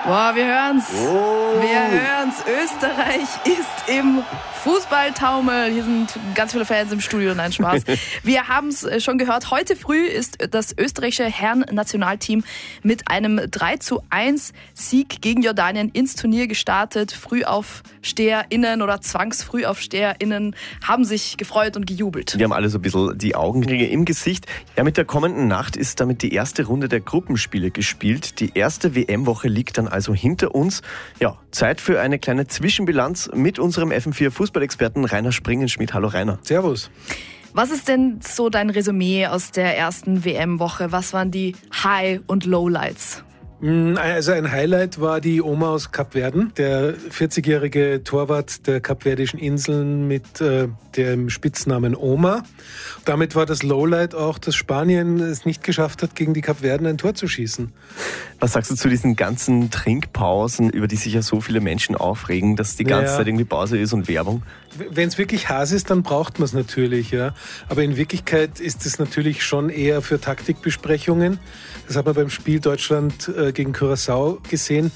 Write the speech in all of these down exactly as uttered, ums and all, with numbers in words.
Boah, wir hören's. Oh. Wir hören's. Österreich ist im Fußballtaumel. Hier sind ganz viele Fans im Studio. Nein, Spaß. Wir haben's schon gehört. Heute früh ist das österreichische Herren-Nationalteam mit einem drei zu eins Sieg gegen Jordanien ins Turnier gestartet. FrühaufsteherInnen oder ZwangsFrühaufsteherInnen haben sich gefreut und gejubelt. Die haben alle so ein bisschen die Augenringe im Gesicht. Ja, mit der kommenden Nacht ist damit die erste Runde der Gruppenspiele gespielt. Die erste W M-Woche liegt dann also hinter uns. Ja, Zeit für eine kleine Zwischenbilanz mit unserem F M vier Fußballexperten Rainer Springenschmidt. Hallo Rainer. Servus. Was ist denn so dein Resümee aus der ersten W M-Woche? Was waren die High- und Lowlights? Also ein Highlight war die Oma aus Kapverden, der vierzigjährige Torwart der Kapverdischen Inseln mit äh, dem Spitznamen Oma. Damit war das Lowlight auch, dass Spanien es nicht geschafft hat, gegen die Kapverden ein Tor zu schießen. Was sagst du zu diesen ganzen Trinkpausen, über die sich ja so viele Menschen aufregen, dass die ganze Naja. Zeit irgendwie Pause ist und Werbung? Wenn es wirklich heiß ist, dann braucht man es natürlich, ja. Aber in Wirklichkeit ist es natürlich schon eher für Taktikbesprechungen. Das hat man beim Spiel Deutschland äh, gegen Curaçao gesehen.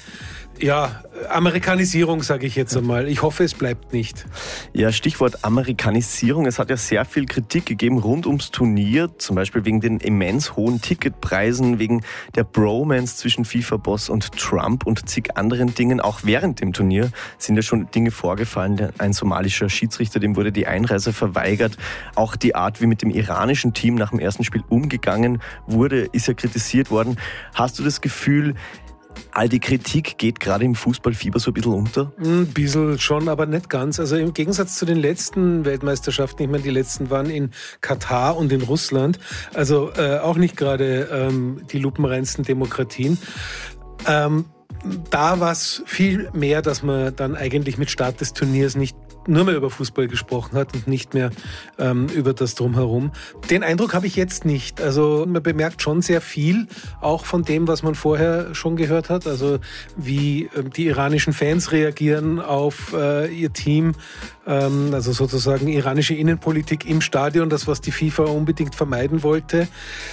Ja, Amerikanisierung sage ich jetzt einmal. Ich hoffe, es bleibt nicht. Ja, Stichwort Amerikanisierung. Es hat ja sehr viel Kritik gegeben rund ums Turnier, zum Beispiel wegen den immens hohen Ticketpreisen, wegen der Bromance zwischen FIFA-Boss und Trump und zig anderen Dingen. Auch während dem Turnier sind ja schon Dinge vorgefallen. Ein somalischer Schiedsrichter, dem wurde die Einreise verweigert. Auch die Art, wie mit dem iranischen Team nach dem ersten Spiel umgegangen wurde, ist ja kritisiert worden. Hast du das Gefühl, all die Kritik geht gerade im Fußballfieber so ein bisschen unter? Ein bisschen schon, aber nicht ganz. Also im Gegensatz zu den letzten Weltmeisterschaften, ich meine, die letzten waren in Katar und in Russland, also äh, auch nicht gerade ähm, die lupenreinsten Demokratien. Ähm, da war es viel mehr, dass man dann eigentlich mit Start des Turniers nicht nur mehr über Fußball gesprochen hat und nicht mehr ähm, über das Drumherum. Den Eindruck habe ich jetzt nicht. Also man bemerkt schon sehr viel, auch von dem, was man vorher schon gehört hat. Also wie ähm, die iranischen Fans reagieren auf äh, ihr Team. Ähm, also sozusagen iranische Innenpolitik im Stadion, das, was die FIFA unbedingt vermeiden wollte.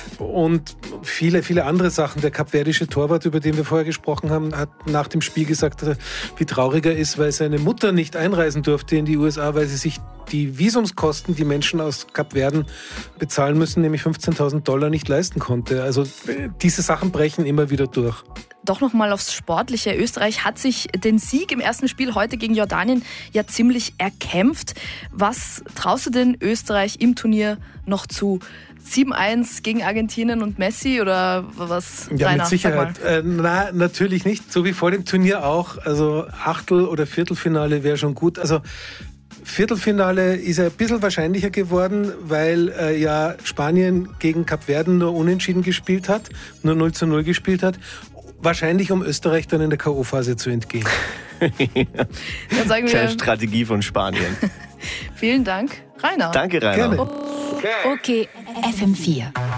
Und viele, viele andere Sachen. Der kapverdische Torwart, über den wir vorher gesprochen haben, hat nach dem Spiel gesagt, wie traurig er ist, weil seine Mutter nicht einreisen durfte in die U S A, weil sie sich die Visumskosten, die Menschen aus Kapverden bezahlen müssen, nämlich fünfzehntausend Dollar, nicht leisten konnte. Also diese Sachen brechen immer wieder durch. Doch nochmal aufs Sportliche. Österreich hat sich den Sieg im ersten Spiel heute gegen Jordanien ja ziemlich erkämpft. Was traust du denn Österreich im Turnier noch zu? sieben eins gegen Argentinien und Messi oder was? Ja, Rainer, mit Sicherheit. Äh, na, natürlich nicht. So wie vor dem Turnier auch. Also Achtel- oder Viertelfinale wäre schon gut. Also Viertelfinale ist ein bisschen wahrscheinlicher geworden, weil äh, ja Spanien gegen Kapverden nur unentschieden gespielt hat, nur null zu null gespielt hat. Wahrscheinlich, um Österreich dann in der K O-Phase zu entgehen. Dann sagen wir Kleine Strategie von Spanien. vielen Dank, Rainer. Danke, Rainer. Gerne. Okay, F M vier.